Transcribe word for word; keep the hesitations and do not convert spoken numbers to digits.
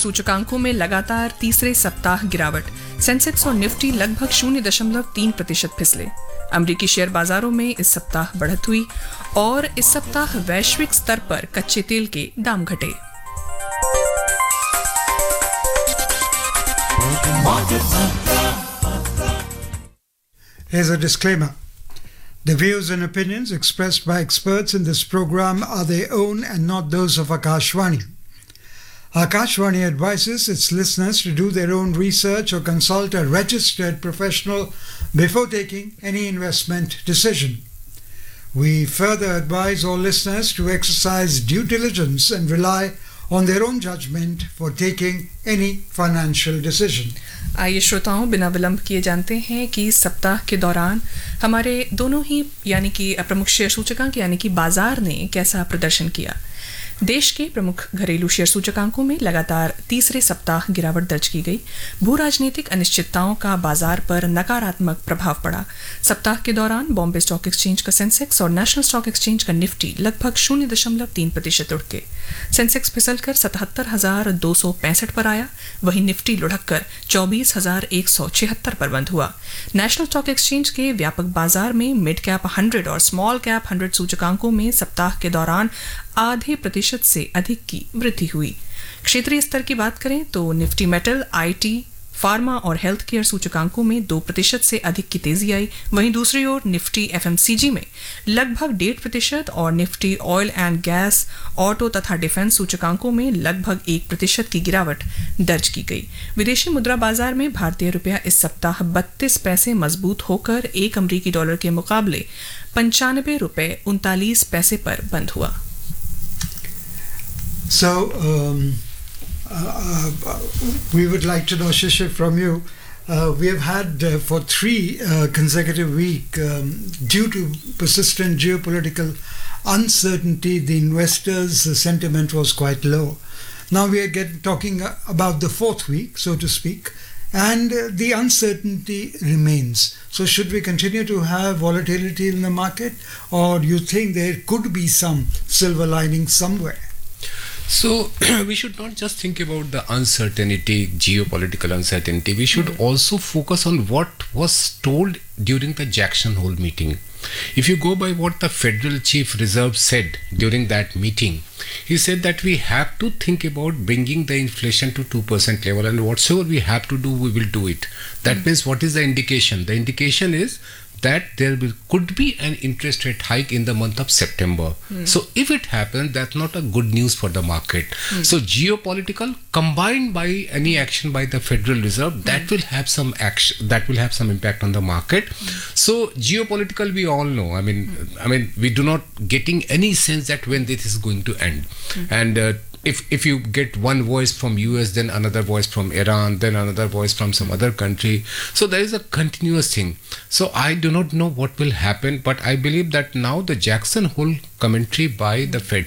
सूचकांकों में लगातार तीसरे सप्ताह गिरावट। सेंसेक्स और निफ्टी लगभग शून्य दशमलव तीन प्रतिशत फिसले। अमेरिकी शेयर बाजारों में इस सप्ताह बढ़त हुई और इस सप्ताह वैश्विक स्तर पर कच्चे तेल के दाम घटे। Here's a disclaimer. The views and opinions expressed by experts in this program are their own and not those of Akashvani. Akashvani advises its listeners to do their own research or consult a registered professional before taking any investment decision. We further advise all listeners to exercise due diligence and rely on their own judgment for taking any financial decision. आइए श्रोताओं, बिना विलंब किए जानते हैं कि सप्ताह के दौरान हमारे दोनों ही यानी कि प्रमुख शेयर सूचकांक यानी कि बाजार ने कैसा प्रदर्शन किया। देश के प्रमुख घरेलू शेयर सूचकांकों में लगातार तीसरे सप्ताह गिरावट दर्ज की गई। भू राजनीतिक अनिश्चितताओं का बाजार पर नकारात्मक प्रभाव पड़ा। सप्ताह के दौरान बॉम्बे स्टॉक एक्सचेंज का सेंसेक्स और नेशनल स्टॉक एक्सचेंज का निफ्टी लगभग शून्य दशमलव तीन प्रतिशत उठ गए। सेंसेक्स फिसलकर सतहत्तर हजार दो सौ पैंसठ पर आया, वहीं निफ्टी लुढ़ककर चौबीस हजार एक सौ छिहत्तर पर बंद हुआ। नेशनल स्टॉक एक्सचेंज के व्यापक बाजार में मिड कैप हंड्रेड और स्मॉल कैप हंड्रेड सूचकांकों में सप्ताह के दौरान आधे प्रतिशत से अधिक की वृद्धि हुई। क्षेत्रीय स्तर की बात करें तो निफ्टी मेटल, आईटी, फार्मा और हेल्थ केयर सूचकांकों में दो प्रतिशत से अधिक की तेजी आई। वहीं दूसरी ओर निफ्टी एफएमसीजी में लगभग डेढ़ प्रतिशत और Nifty oil and gas, auto तथा डिफेंस सूचकांकों में लगभग एक प्रतिशत की गिरावट दर्ज की गई। विदेशी मुद्रा बाजार में भारतीय रुपया इस सप्ताह बत्तीस पैसे मजबूत होकर एक अमरीकी डॉलर के मुकाबले पंचानबे रुपए उनतालीस पैसे पर बंद हुआ। So, um, uh, uh, we would like to know, Shishir, from you, uh, we have had uh, for three uh, consecutive weeks, um, due to persistent geopolitical uncertainty, the investors' uh, sentiment was quite low. Now we are get, talking uh, about the fourth week, so to speak, and uh, the uncertainty remains. So should we continue to have volatility in the market, or you think there could be some silver lining somewhere? So we should not just think about the uncertainty, geopolitical uncertainty. We should mm-hmm. also focus on what was told during the Jackson Hole meeting. If you go by what the Federal Chief Reserve said during that meeting, he said that we have to think about bringing the inflation to two percent level, and whatsoever we have to do, we will do it. That mm-hmm. means what is the indication? The indication is that there will, could be an interest rate hike in the month of September. Mm. So if it happens, that's not a good news for the market. Mm. So geopolitical combined by any action by the Federal Reserve, that mm. will have some action, that will have some impact on the market. Mm. So geopolitical, we all know. I mean, mm. I mean, we do not getting any sense that when this is going to end. Mm. And uh, if if you get one voice from U S, then another voice from Iran, then another voice from some other country. So there is a continuous thing. So I do not know what will happen, but I believe that now the Jackson Hole commentary by the Fed